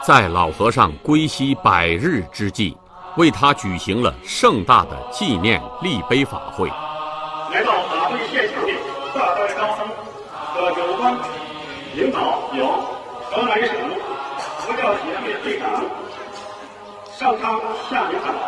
在老和尚归西100日之际，为他举行了盛大的纪念立碑法会。 来到法会现场的大代高僧和有关领导有河南省佛教协会会长上苍下明堂，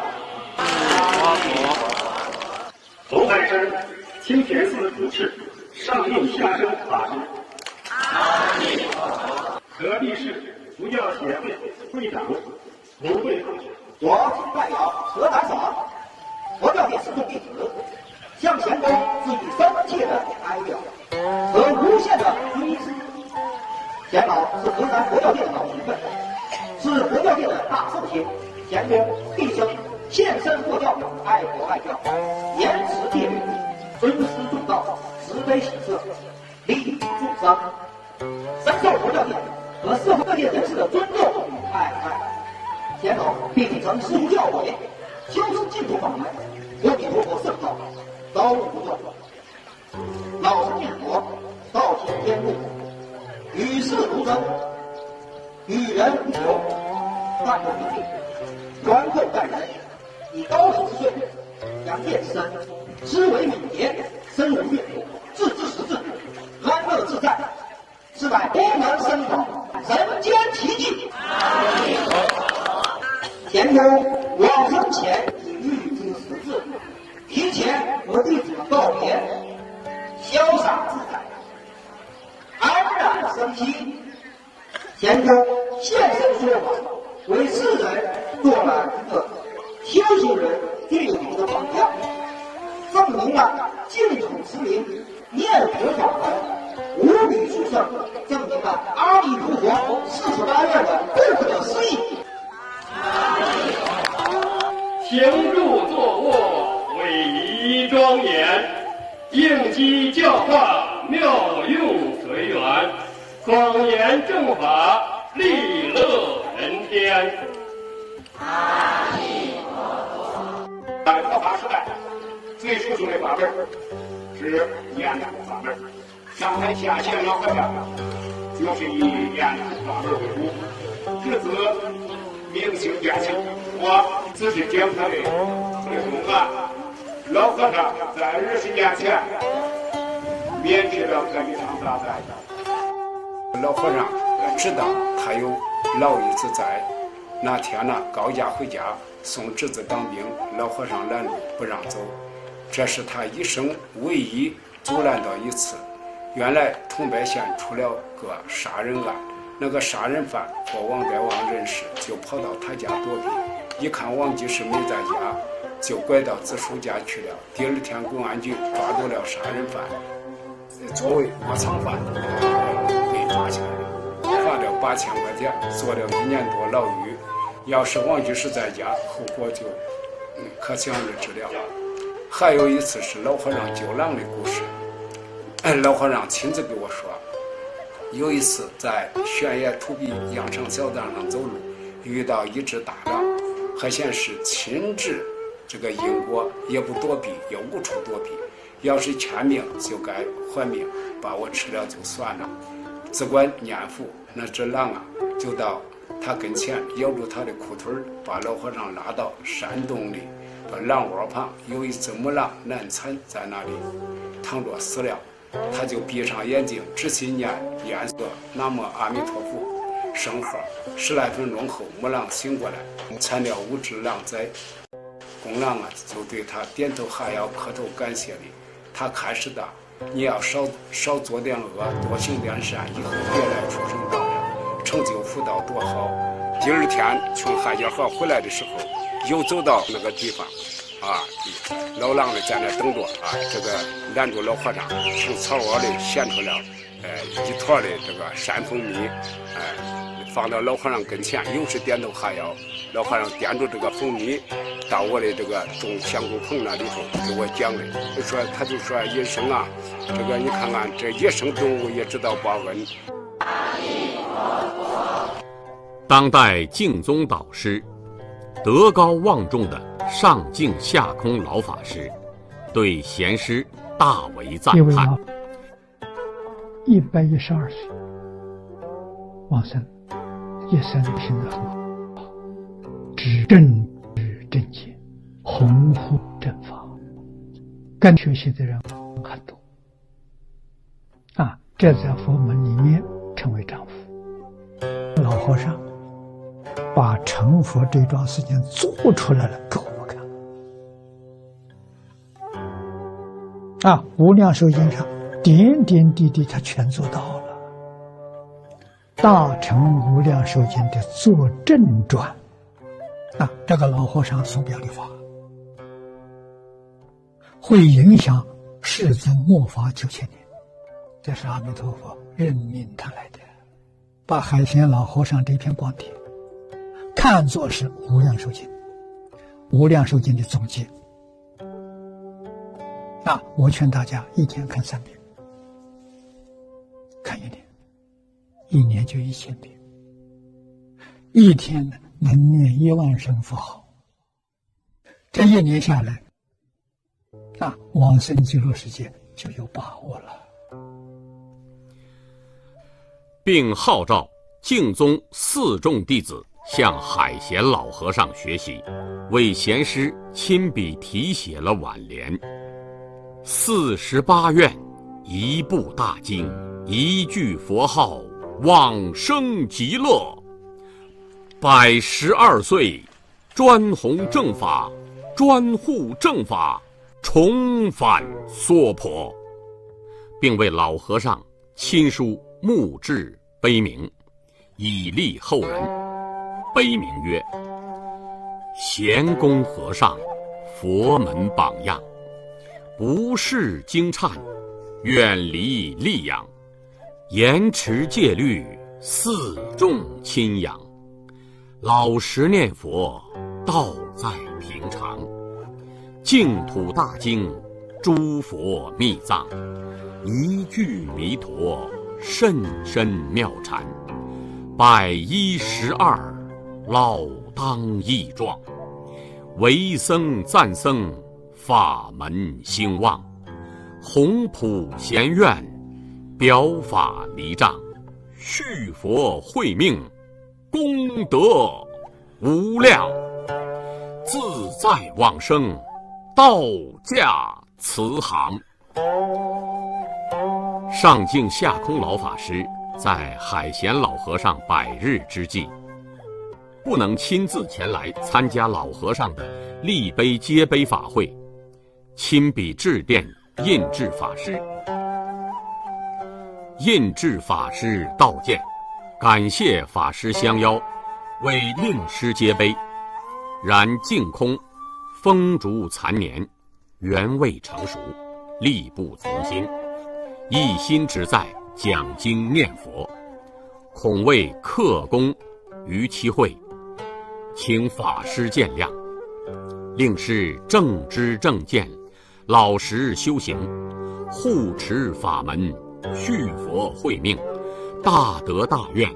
红海山清田寺主持上应下生法师，河北市佛教协会会长卢慧慧， 我代表河南省佛教界始终弟子，向前公致以深切的哀悼和无限的追思。钱老是河南佛教界的老学问，是佛教界的大圣卿。钱公毕生献身佛教，爱国爱教，严持戒律，尊师重道，慈悲喜舍，利益众生，深受佛教界和社会各界人士的尊重与爱戴。钱老并继承师父教诲，修持净土法门，阿弥陀佛圣道，高无不断。老生念佛，道体天路，与世如真，与人无求，淡泊名利，宽厚待人，以高龄之岁，扬健身，思维敏捷，深入阅读，自知识字，安乐自在，是乃功能深广，人间奇迹。前公往生前已预知时至，提前和弟子们告别，潇洒自在，安然生息。前公现身说法，为世人做了一个修行人最好的榜样，证明了净土持名念佛法门无比殊胜，证明了阿弥陀佛48愿的不可思议。 行住坐卧，威仪庄严，应机教化，妙用随缘，广言正法，利乐人天。阿弥陀佛。在佛法时代，最殊胜的法门是念佛法门。上台下线老和尚就是以念佛法门为主，日子明星变性。我仔细检查的公案，老和尚在20年前免去了这一场大灾。 老和尚知道他有老一子在，那天呢高家回家送侄子当兵，老和尚拦路不让走，这是他一生唯一阻拦到一次。原来桐柏县出了个杀人案，那个杀人犯和王代王认识，就跑到他家躲避，一看王居士没在家，就拐到子叔家去了。第2天公安局抓住了杀人犯，作为窝藏犯被抓起来了，罚了8000块钱，坐了1年多牢狱。要是王居士在家，后果就可想而知了。还有一次是老和尚救狼的故事，老和尚亲自给我说，有一次在悬崖土壁羊肠小道上走路，遇到一只大狼，还显示亲治这个因果，也不躲避，也无处躲避，要是欠命就该还命，把我吃了就算了。只管念佛，那只狼啊就到他跟前咬住他的裤腿，把老和尚拉到山洞里，把狼窝旁有一只母狼难产在那里躺着死了，他就闭上眼睛直心念念个南无阿弥陀佛圣号，10来分钟后母狼醒过来，产了5只狼崽。公狼啊就对他点头哈腰磕头感谢的，他开始的你要少做点恶，多行点善，以后别来畜生道了，成就福道多好。第2天从汉家河回来的时候，又走到那个地方啊，老狼的在那等着啊，这个拦住老和尚，从草窝里衔出了一坨的这个山蜂蜜，放到老和尚跟前，又是点头哈腰。老和尚掂住这个蜂蜜到我的这个种香菇棚那里头给我讲的，他就说医生啊，这个你看看这野生动物也知道报恩。 当代净宗导师，德高望重的上净下空老法师，对贤师大为赞叹。 112岁往生， 一生行得很好，知正知正见，弘护正法，跟学习的人很多啊，这在佛门里面称为丈夫。老和尚把成佛这桩事情做出来了给我们看啊，无量寿经上点点滴滴他全做到了。大乘无量寿经的作证传啊，这个老和尚所表的法会影响世尊末法9000年，这是阿弥陀佛任命他来的，把海贤老和尚这篇光碟看作是无量寿经，无量寿经的总结啊！我劝大家一天看3遍，看1年，1年就1000遍，一天能念1万声佛号，这1年下来啊，往生极乐世界就有把握了。 并号召净宗4众弟子向海贤老和尚学习，为贤师亲笔题写了挽联：48愿，一部大经，一句佛号，往生极乐。112岁，专弘正法，专护正法，重返娑婆，并为老和尚亲书墓志碑铭，以利后人。碑铭曰：贤公和尚，佛门榜样，不识经忏，远离戾养，严持戒律，4众亲仰，老实念佛，道在平常，净土大经，诸佛密藏，一句弥陀，甚深妙禅，112老当益壮，为僧赞僧，法门兴旺，弘普贤愿，表法离障，续佛慧命，功德无量，自在往生，道驾慈航。上净下空老法师在海贤老和尚100日之际，不能亲自前来参加老和尚的立碑接碑法会，亲笔致电印制法师。印制法师道见，感谢法师相邀，为令师接碑，然净空风烛残年，原未成熟，力不从心，一心只在讲经念佛，恐为克功于其会，请法师见谅。令师正知正见，老实修行，护持法门，续佛慧命，大德大愿，